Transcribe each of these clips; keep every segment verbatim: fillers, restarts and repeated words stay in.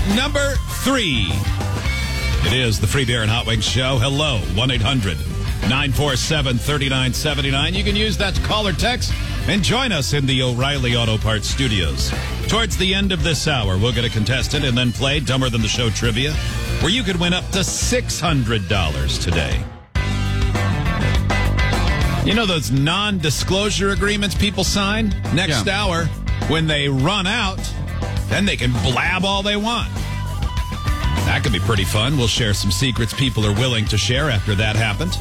number three. It is the Free Beer and Hot Wings Show. Hello, one eight hundred nine four seven three nine seven nine. You can use that to call or text and join us in the O'Reilly Auto Parts studios. Towards the end of this hour, we'll get a contestant and then play Dumber Than the Show trivia, where you could win up to six hundred dollars today. You know those non-disclosure agreements people sign? Next yeah. hour, when they run out, then they can blab all they want. That could be pretty fun. We'll share some secrets people are willing to share after that happens.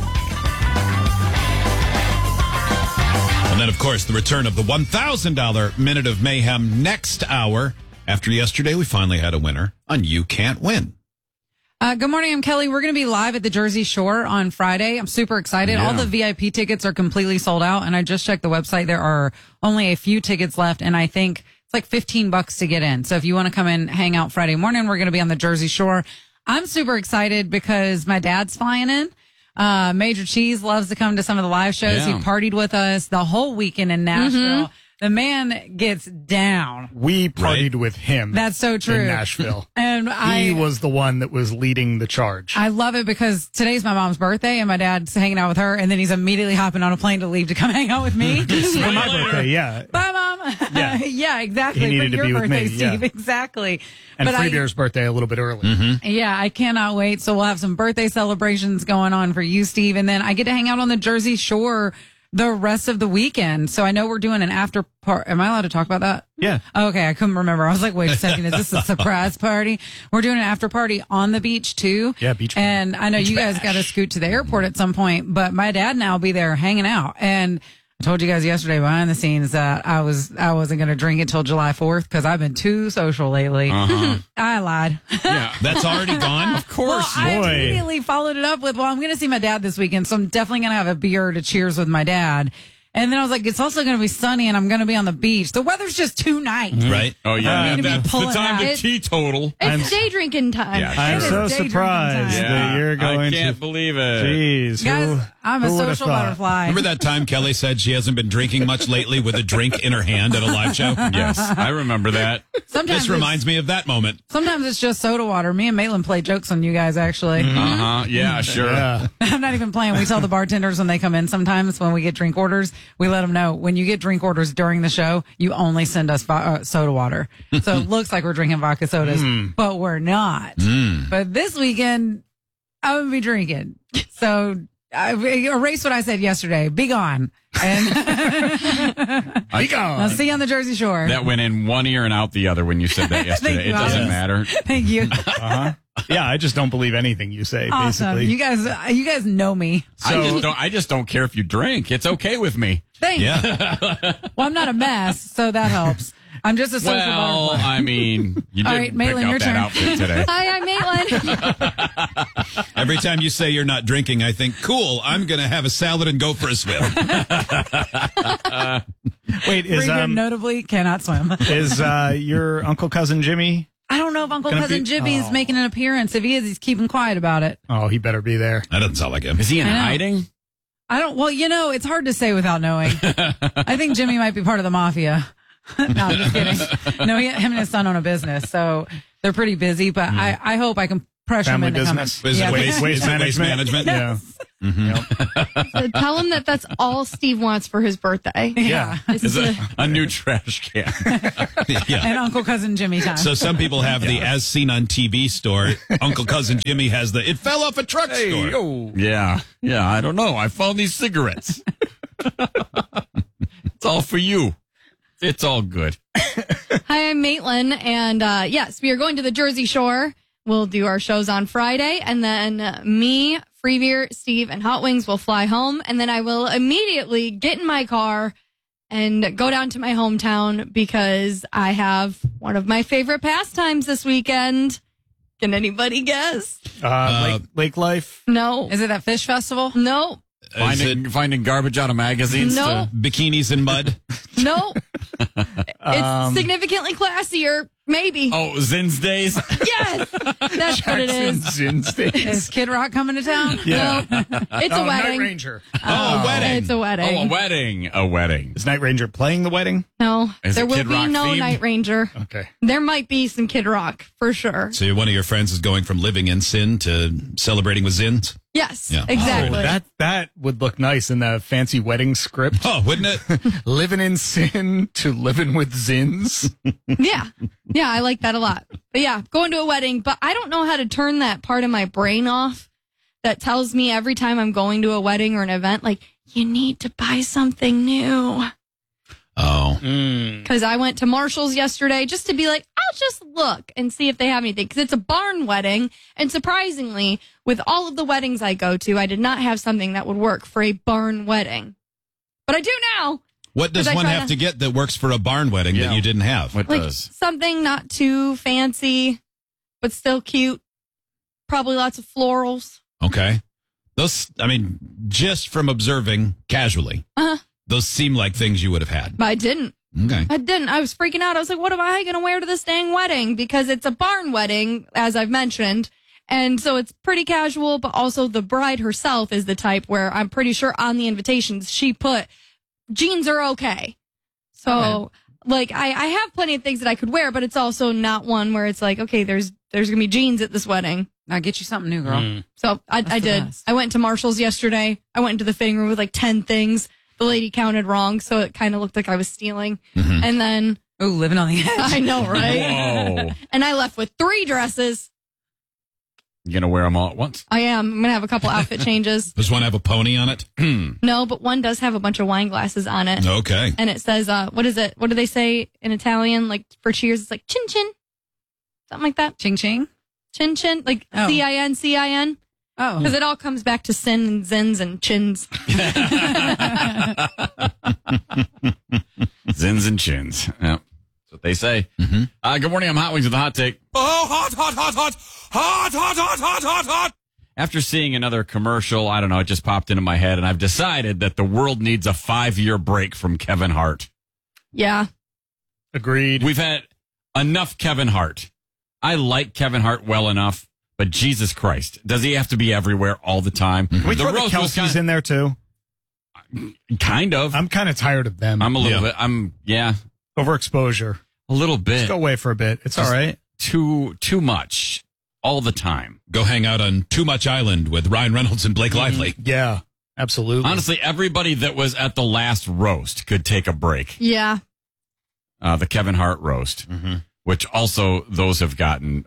And then, of course, the return of the one thousand dollars Minute of Mayhem next hour. After yesterday, we finally had a winner on You Can't Win. Uh, good morning, I'm Kelly. We're going to be live at the Jersey Shore on Friday. I'm super excited. Yeah. All the V I P tickets are completely sold out, and I just checked the website. There are only a few tickets left, and I think it's like fifteen bucks to get in. So if you want to come and hang out Friday morning, we're going to be on the Jersey Shore. I'm super excited because my dad's flying in. Uh, Major Cheese loves to come to some of the live shows. Yeah. He partied with us the whole weekend in Nashville. Mm-hmm. The man gets down. We partied right? with him. That's so true. In Nashville. And I, he was the one that was leading the charge. I love it because today's my mom's birthday and my dad's hanging out with her, and then he's immediately hopping on a plane to leave to come hang out with me. For my birthday, yeah. Bye, Mom. Yeah, yeah exactly. He needed For your to be birthday, with me, Steve. yeah. Exactly. And but Free I, Beer's birthday a little bit early. Mm-hmm. Yeah, I cannot wait. So we'll have some birthday celebrations going on for you, Steve, and then I get to hang out on the Jersey Shore the rest of the weekend. So I know we're doing an after party. Am I allowed to talk about that? Yeah. Okay, I couldn't remember. I was like, wait a second, is this a surprise party? We're doing an after party on the beach too. Yeah, beach. And I know beach you guys bash. got to scoot to the airport at some point, but my dad and I will be there hanging out. And I told you guys yesterday behind the scenes that I was I wasn't going to drink it till July fourth because I've been too social lately. Uh-huh. I lied. Yeah, that's already gone. Of course, well, I boy. immediately followed it up with, well, I'm going to see my dad this weekend, so I'm definitely going to have a beer to cheers with my dad. And then I was like, it's also going to be sunny and I'm going to be on the beach. The weather's just too nice. Right? Oh, yeah. I need to be That's the pulling time out. to It- teetotal. It's I'm- day drinking time. Yeah, I'm It is so day drinking surprised time. that you're going I can't to. believe it. Jeez. Guys, who, I'm a who would've social thought? butterfly. Remember that time Kelly said she hasn't been drinking much lately with a drink in her hand at a live show? Yes, I remember that. Sometimes This reminds me of that moment. Sometimes it's just soda water. Me and Maitland play jokes on you guys, actually. Uh huh. Yeah, sure. Yeah. I'm not even playing. We tell the bartenders when they come in sometimes when we get drink orders, we let them know when you get drink orders during the show, you only send us vo- uh, soda water. So it looks like we're drinking vodka sodas, Mm. but we're not. Mm. But this weekend, I'm going to be drinking. So I, erase what I said yesterday. Be gone. And Be gone. I'll see you on the Jersey Shore. That went in one ear and out the other when you said that yesterday. Thank It you. doesn't matter. Thank you. Uh-huh. Yeah, I just don't believe anything you say, Awesome. basically. You guys, you guys know me. I just don't. I just don't care if you drink. It's okay with me. Thanks. Yeah. Well, I'm not a mess, so that helps. I'm just a social Well, butterfly. I mean, you All did right, pick Maitland, out your that turn. outfit today. Hi, I'm Maitland. Every time you say you're not drinking, I think, cool, I'm going to have a salad and go for a swim. Wait, is Free Beer um notably cannot swim. is uh your uncle cousin Jimmy? I don't know if Uncle Gonna Cousin be- Jimmy is oh. making an appearance. If he is, he's keeping quiet about it. Oh, he better be there. That doesn't sound like him. Is he in I know. hiding? I don't, well, you know, it's hard to say without knowing. I think Jimmy might be part of the mafia. No, I'm just kidding. No, he, him and his son own a business, so they're pretty busy, but I, I hope I can pressure Family him into business. coming. Is it Yeah. waste, Waste is it waste management? Yeah. So tell him that that's all Steve wants for his birthday. Yeah. This Is is a, a new trash can? Yeah. And Uncle Cousin Jimmy time. So some people have the as seen on T V store. Uncle Cousin Jimmy has the it fell off a truck store. oh. Yeah, yeah. I don't know. I found these cigarettes. It's all for you. It's all good. Hi, I'm Maitland, and uh, yes, we are going to the Jersey Shore. We'll do our shows on Friday, and then uh, me, Free Beer, Steve, and Hot Wings will fly home, and then I will immediately get in my car and go down to my hometown because I have one of my favorite pastimes this weekend. Can anybody guess? Uh, lake, lake life. No. Is it that fish festival? No. Is Finding it finding garbage out of magazines. No. to- bikinis in mud? No. It's Um, significantly classier, maybe. Oh, Zin's Days? Yes, that's what it is. Zin's Days. Is Kid Rock coming to town? Yeah. No, it's Oh, a Night wedding. Ranger. Oh, a wedding. It's a wedding. Oh, a wedding. A wedding. Is Night Ranger playing the wedding? No, Is there it will Kid be Rock no themed? Night Ranger. Okay. There might be some Kid Rock for sure. So one of your friends is going from living in sin to celebrating with Zins? Yes, Yeah. exactly. Oh, that that would look nice in the fancy wedding script. Oh, wouldn't it? Living in sin to living with Zins. Yeah. Yeah, I like that a lot. But yeah, going to a wedding, but I don't know how to turn that part of my brain off that tells me every time I'm going to a wedding or an event, like, you need to buy something new. Oh. Because I went to Marshall's yesterday just to be like, I'll just look and see if they have anything. Because it's a barn wedding. And surprisingly, with all of the weddings I go to, I did not have something that would work for a barn wedding. But I do now. What does Because I one try have to- to get that works for a barn wedding Yeah. that you didn't have? What Like does? something not too fancy, but still cute. Probably lots of florals. Okay. Those, I mean, just from observing casually, Uh-huh. those seem like things you would have had. But I didn't. Okay. I didn't. I was freaking out. I was like, what am I going to wear to this dang wedding? Because it's a barn wedding, as I've mentioned. And so it's pretty casual, but also the bride herself is the type where I'm pretty sure on the invitations she put jeans are okay. So like I, I have plenty of things that I could wear, but it's also not one where it's like, okay, there's there's going to be jeans at this wedding. Now get you something new, girl. Mm. So I, That's I the did. best. I went to Marshall's yesterday. I went into the fitting room with like ten things. The lady counted wrong, so it kind of looked like I was stealing. Mhm. And then Oh, living on the edge. I know, right? Whoa. And I left with three dresses. You going to wear them all at once? I am. I'm going to have a couple outfit changes. Does one have a pony on it? No, but one does have a bunch of wine glasses on it. Okay. And it says, uh, what is it? What do they say in Italian? Like for cheers, it's like chin chin. Something like that. Ching ching. Chin chin. Like Oh. C I N C I N. Oh. Because it all comes back to sin and zins and chins. Zins and chins. Yeah. That's what they say. Mhm. Uh, good morning. I'm Hot Wings with a hot take. Oh, hot, hot, hot, hot, hot, hot, hot, hot, hot, hot. After seeing another commercial, I don't know, it just popped into my head, and I've decided that the world needs a five-year break from Kevin Hart. Yeah. Agreed. We've had enough Kevin Hart. I like Kevin Hart well enough, but Jesus Christ, does he have to be everywhere all the time? Can we The throw the roast was Kelseys kind, in there too? kind of. I'm kind of tired of them. I'm a little Yeah. bit. I'm yeah, Overexposure. a little Just bit go away for a bit. It's all right. too too much all the time. Go hang out on Too Much Island with Ryan Reynolds and Blake Lively. Yeah, absolutely. Honestly, everybody that was at the last roast could take a break. Yeah. Uh, the Kevin Hart roast, Mm-hmm. which also those have gotten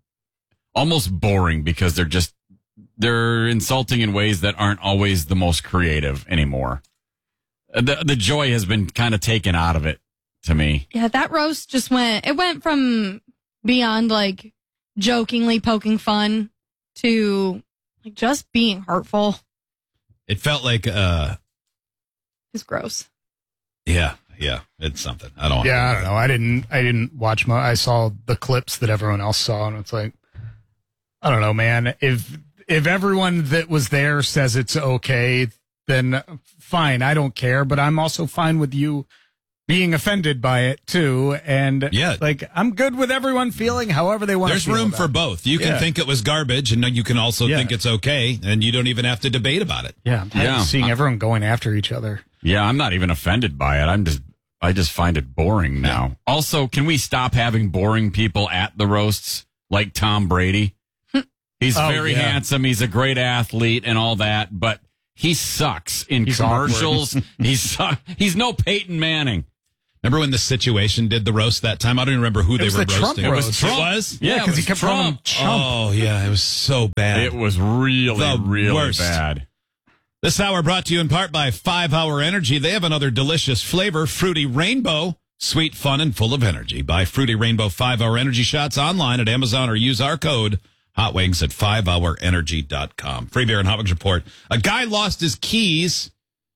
almost boring because they're just they're insulting in ways that aren't always the most creative anymore. Uh, The the joy has been kind of taken out of it to me. Yeah, that roast just went, it went from beyond like jokingly poking fun to like just being hurtful. It felt like, uh, It's gross. yeah, yeah, it's something. I don't. Yeah, I don't know. I didn't. I didn't watch my. I saw the clips that everyone else saw, and it's like, I don't know, man. If if everyone that was there says it's okay, then fine. I don't care. But I'm also fine with you being offended by it too. And Yeah. like I'm good with everyone feeling however they want. There's to feel room about for it. both. You can Yeah. think it was garbage, and you can also Yeah. think it's okay, and you don't even have to debate about it. Yeah, I'm tired Yeah. of seeing everyone going after each other. Yeah, I'm not even offended by it. I'm just I just find it boring now. Also, can we stop having boring people at the roasts like Tom Brady? He's Oh, very yeah. handsome, he's a great athlete and all that, but he sucks in He's commercials. he's su- he's no Peyton Manning. Remember when the Situation did the roast that time? I don't even remember who they was were the Trump roasting. roast. It was Trump. It was? Yeah, because it he was kept calling him Trump. chump. Oh, yeah, it was so bad. It was really, The really worst. bad. This hour brought to you in part by five hour Energy. They have another delicious flavor, Fruity Rainbow. Sweet, fun, and full of energy. Buy Fruity Rainbow five hour Energy shots online at Amazon or use our code Hot Wings at five hour energy dot com. Free Beer and Hot Wings report. A guy lost his keys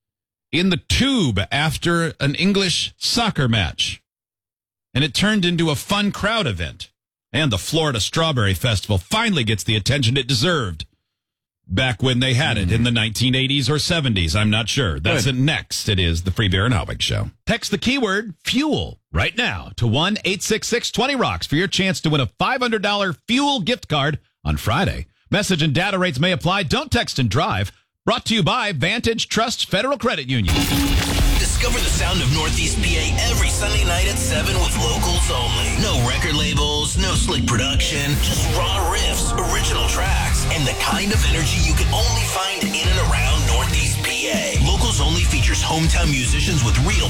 in the tube after an English soccer match. And it turned into a fun crowd event. And the Florida Strawberry Festival finally gets the attention it deserved. back when they had it in the nineteen eighties or seventies. I'm not sure. That's Good. it. Next, it is the Free Beer and Hot Wings Show. Text the keyword fuel right now to one eight six six twenty rocks for your chance to win a five hundred dollars fuel gift card on Friday. Message and data rates may apply. Don't text and drive. Brought to you by Vantage Trust Federal Credit Union. Discover the sound of Northeast P A every Sunday night at seven with locals only. No record labels, no slick production, just raw riffs, original tracks, and the kind of energy you can only find in and around Northeast P A. Locals Only features hometown musicians with real